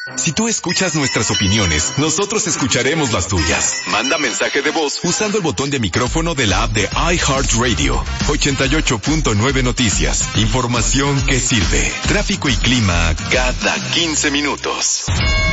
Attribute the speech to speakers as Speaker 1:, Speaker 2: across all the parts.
Speaker 1: Si tú escuchas nuestras opiniones, nosotros escucharemos las tuyas. Manda mensaje de voz usando el botón de micrófono de la app de iHeartRadio. 88.9 Noticias. Información que sirve. Tráfico y clima cada 15 minutos.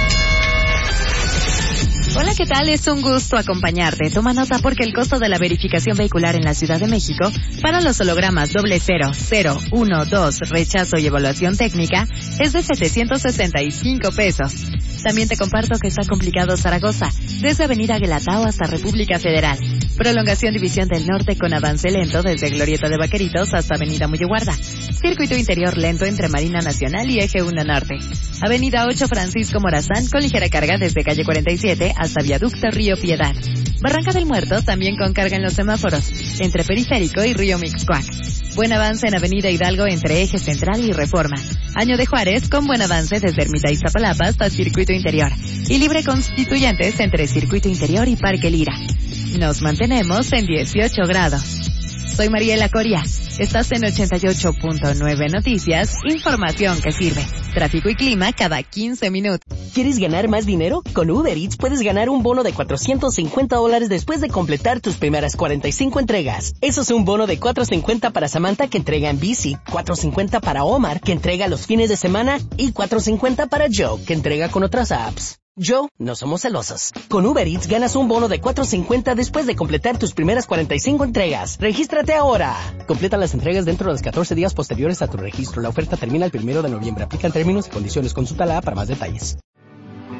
Speaker 2: Hola, ¿qué tal? Es un gusto acompañarte. Toma nota porque el costo de la verificación vehicular en la Ciudad de México para los hologramas 00, 0, 1, 2, rechazo y evaluación técnica es de 765 pesos. También te comparto que está complicado Zaragoza, desde Avenida Guelatao hasta República Federal. Prolongación División del Norte con avance lento desde Glorieta de Vaqueritos hasta Avenida Muyeguarda. Circuito interior lento entre Marina Nacional y Eje 1 Norte. Avenida 8 Francisco Morazán con ligera carga desde calle 47 hasta Viaducto Río Piedad. Barranca del Muerto también con carga en los semáforos, entre Periférico y Río Mixcoac. Buen avance en Avenida Hidalgo entre Eje Central y Reforma. Año de Juárez con buen avance desde Ermita Iztapalapa hasta Circuito Interior. Y Libre Constituyentes entre Circuito Interior y Parque Lira. Nos mantenemos en 18 grados. Soy Mariela Coria. Estás en 88.9 Noticias, información que sirve. Tráfico y clima cada 15 minutos.
Speaker 3: ¿Quieres ganar más dinero? Con Uber Eats puedes ganar un bono de $450 después de completar tus primeras 45 entregas. Eso es un bono de $450 para Samantha, que entrega en bici, $450 para Omar, que entrega los fines de semana, y $450 para Joe, que entrega con otras apps. Joe, no somos celosos. Con Uber Eats ganas un bono de $450 después de completar tus primeras 45 entregas. ¡Regístrate ahora! Completa las entregas dentro de los 14 días posteriores a tu registro. La oferta termina el 1 de noviembre. Aplican términos y condiciones. Consulta la app para más detalles.